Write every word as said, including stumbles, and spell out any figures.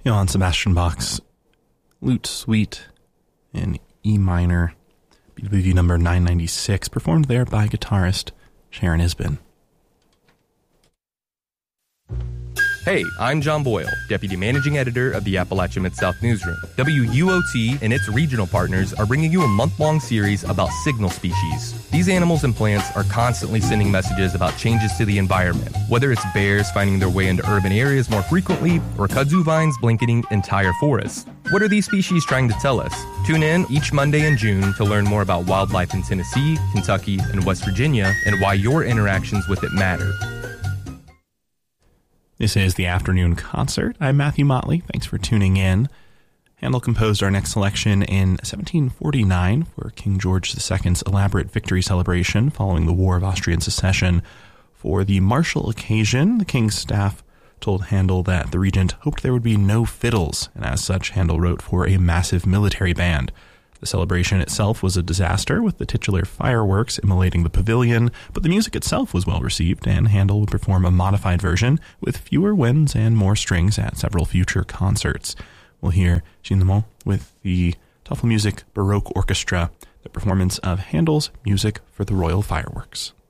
Johann Sebastian Bach's Lute Suite in E minor, B W V number nine ninety-six, performed there by guitarist Sharon Isbin. Hey, I'm John Boyle, Deputy Managing Editor of the Appalachia Mid-South Newsroom. W U O T and its regional partners are bringing you a month-long series about signal species. These animals and plants are constantly sending messages about changes to the environment, whether it's bears finding their way into urban areas more frequently or kudzu vines blanketing entire forests. What are these species trying to tell us? Tune in each Monday in June to learn more about wildlife in Tennessee, Kentucky, and West Virginia and why your interactions with it matter. This is the Afternoon Concert. I'm Matthew Motley. Thanks for tuning in. Handel composed our next selection in seventeen forty-nine for King George the Second's elaborate victory celebration following the War of Austrian Secession. For the martial occasion, the king's staff told Handel that the regent hoped there would be no fiddles, and as such, Handel wrote for a massive military band. The celebration itself was a disaster, with the titular fireworks immolating the pavilion, but the music itself was well received, and Handel would perform a modified version with fewer winds and more strings at several future concerts. We'll hear Jean Lemont with the Tafelmusik Baroque Orchestra, the performance of Handel's Music for the Royal Fireworks.